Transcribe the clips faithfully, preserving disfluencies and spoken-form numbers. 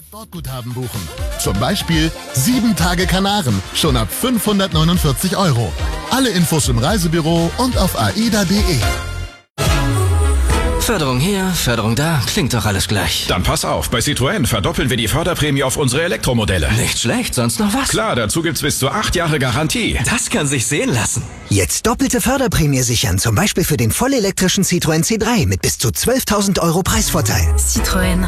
Sportguthaben buchen. Zum Beispiel sieben Tage Kanaren, schon ab fünfhundertneunundvierzig Euro. Alle Infos im Reisebüro und auf aida punkt de. Förderung hier, Förderung da, klingt doch alles gleich. Dann pass auf, bei Citroën verdoppeln wir die Förderprämie auf unsere Elektromodelle. Nicht schlecht, sonst noch was? Klar, dazu gibt's bis zu acht Jahre Garantie. Das kann sich sehen lassen. Jetzt doppelte Förderprämie sichern, zum Beispiel für den vollelektrischen Citroën C drei mit bis zu zwölftausend Euro Preisvorteil. Citroën.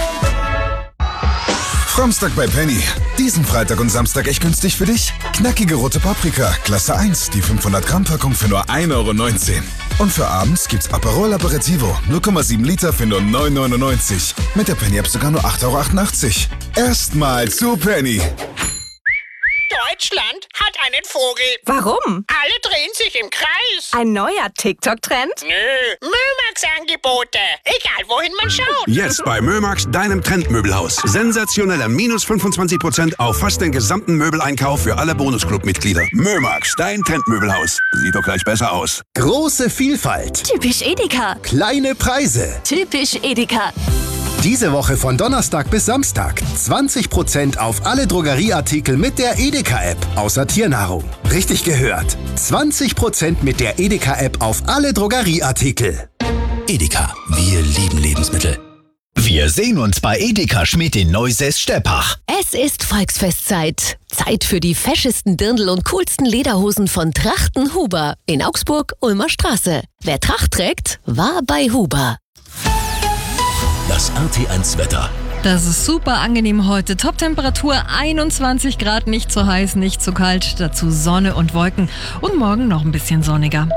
Samstag bei Penny. Diesen Freitag und Samstag echt günstig für dich? Knackige rote Paprika, Klasse eins, die fünfhundert Gramm Packung für nur ein Euro neunzehn. Und für abends gibt's Aperol Aperitivo, null Komma sieben Liter für nur neun Euro neunundneunzig. Mit der Penny-App sogar nur acht Euro achtundachtzig. Erstmal zu Penny. Deutschland hat einen Vogel. Warum? Alle drehen sich im Kreis. Ein neuer TikTok-Trend? Nö, Mömax-Angebote. Egal, wohin man schaut. Jetzt bei Mömax, deinem Trendmöbelhaus. Sensationeller minus fünfundzwanzig Prozent auf fast den gesamten Möbeleinkauf für alle Bonusclub-Mitglieder. Mömax, dein Trendmöbelhaus. Sieht doch gleich besser aus. Große Vielfalt. Typisch Edeka. Kleine Preise. Typisch Edeka. Diese Woche von Donnerstag bis Samstag zwanzig Prozent auf alle Drogerieartikel mit der Edeka-App, außer Tiernahrung. Richtig gehört. zwanzig Prozent mit der Edeka-App auf alle Drogerieartikel. Edeka, wir lieben Lebensmittel. Wir sehen uns bei Edeka Schmidt in Neusäß-Steppach. Es ist Volksfestzeit. Zeit für die feschesten Dirndl und coolsten Lederhosen von Trachten Huber in Augsburg, Ulmer Straße. Wer Tracht trägt, war bei Huber. Das R T eins Wetter. Das ist super angenehm heute. Top-Temperatur einundzwanzig Grad, nicht zu heiß, nicht zu kalt. Dazu Sonne und Wolken und morgen noch ein bisschen sonniger.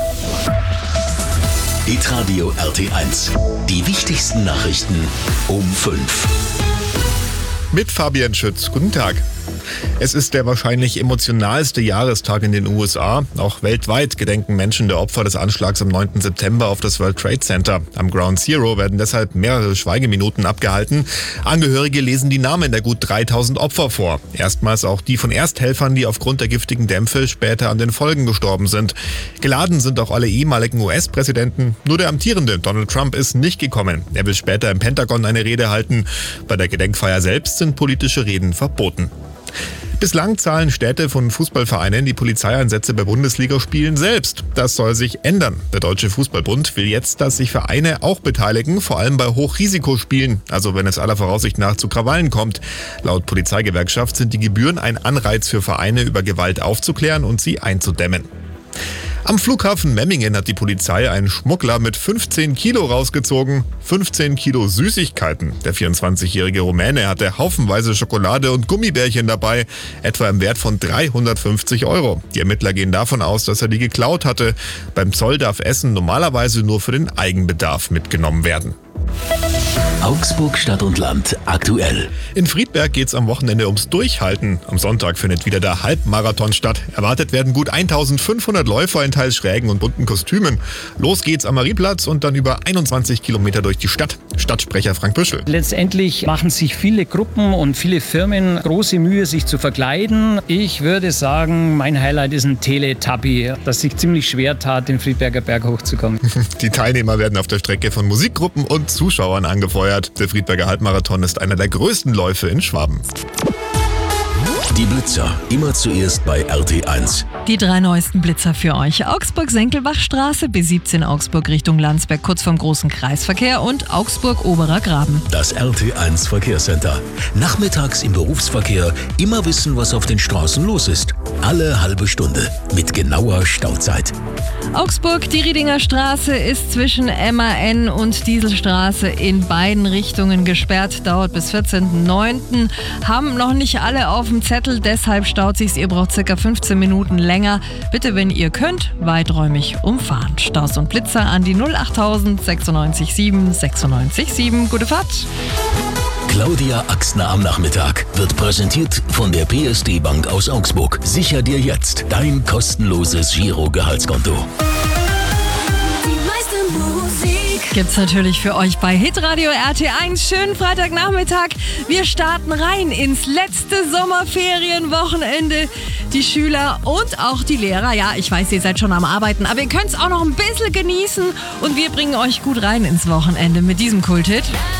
Hitradio R T eins. Die wichtigsten Nachrichten um fünf. Mit Fabian Schütz. Guten Tag. Es ist der wahrscheinlich emotionalste Jahrestag in den U S A. Auch weltweit gedenken Menschen der Opfer des Anschlags am neunten September auf das World Trade Center. Am Ground Zero werden deshalb mehrere Schweigeminuten abgehalten. Angehörige lesen die Namen der gut dreitausend Opfer vor. Erstmals auch die von Ersthelfern, die aufgrund der giftigen Dämpfe später an den Folgen gestorben sind. Geladen sind auch alle ehemaligen U S-Präsidenten. Nur der amtierende Donald Trump ist nicht gekommen. Er will später im Pentagon eine Rede halten. Bei der Gedenkfeier selbst sind politische Reden verboten. Bislang zahlen Städte von Fußballvereinen die Polizeieinsätze bei Bundesligaspielen selbst. Das soll sich ändern. Der Deutsche Fußballbund will jetzt, dass sich Vereine auch beteiligen, vor allem bei Hochrisikospielen, also wenn es aller Voraussicht nach zu Krawallen kommt. Laut Polizeigewerkschaft sind die Gebühren ein Anreiz für Vereine, über Gewalt aufzuklären und sie einzudämmen. Am Flughafen Memmingen hat die Polizei einen Schmuggler mit fünfzehn Kilo rausgezogen. fünfzehn Kilo Süßigkeiten. Der vierundzwanzigjährige Rumäne hatte haufenweise Schokolade und Gummibärchen dabei, etwa im Wert von dreihundertfünfzig Euro. Die Ermittler gehen davon aus, dass er die geklaut hatte. Beim Zoll darf Essen normalerweise nur für den Eigenbedarf mitgenommen werden. Augsburg Stadt und Land aktuell. In Friedberg geht's am Wochenende ums Durchhalten. Am Sonntag findet wieder der Halbmarathon statt. Erwartet werden gut eintausendfünfhundert Läufer in teils schrägen und bunten Kostümen. Los geht's am Marienplatz und dann über einundzwanzig Kilometer durch die Stadt. Stadtsprecher Frank Büschel. Letztendlich machen sich viele Gruppen und viele Firmen große Mühe, sich zu verkleiden. Ich würde sagen, mein Highlight ist ein Teletubby, das sich ziemlich schwer tat, den Friedberger Berg hochzukommen. Die Teilnehmer werden auf der Strecke von Musikgruppen und Zuschauern angefeuert. Der Friedberger Halbmarathon ist einer der größten Läufe in Schwaben. Die Blitzer, immer zuerst bei R T eins. Die drei neuesten Blitzer für euch. Augsburg-Senkelbachstraße, B siebzehn Augsburg Richtung Landsberg, kurz vorm großen Kreisverkehr und Augsburg-Oberer Graben. Das R T eins Verkehrscenter. Nachmittags im Berufsverkehr immer wissen, was auf den Straßen los ist. Alle halbe Stunde mit genauer Stauzeit. Augsburg, die Riedinger Straße ist zwischen M A N und Dieselstraße in beiden Richtungen gesperrt. Dauert bis vierzehnten neunten Haben noch nicht alle auf dem Zettel, deshalb staut sich's. Ihr braucht circa fünfzehn Minuten länger. Bitte, wenn ihr könnt, weiträumig umfahren. Staus und Blitzer an die null achttausend sechsundneunzig sieben sechsundneunzig sieben. Gute Fahrt! Claudia Axner am Nachmittag wird präsentiert von der P S D Bank aus Augsburg. Sicher dir jetzt dein kostenloses Giro-Gehaltskonto. Gibt's natürlich für euch bei Hitradio R T eins. Schönen Freitagnachmittag. Wir starten rein ins letzte Sommerferienwochenende. Die Schüler und auch die Lehrer. Ja, ich weiß, ihr seid schon am Arbeiten, aber ihr könnt's auch noch ein bisschen genießen. Und wir bringen euch gut rein ins Wochenende mit diesem Kulthit.